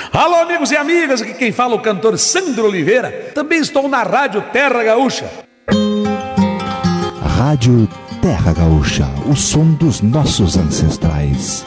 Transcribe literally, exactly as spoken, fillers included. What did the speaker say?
Alô, amigos e amigas, aqui quem fala é o cantor Sandro Oliveira. Também estou na Rádio Terra Gaúcha. Rádio Terra Gaúcha, o som dos nossos ancestrais.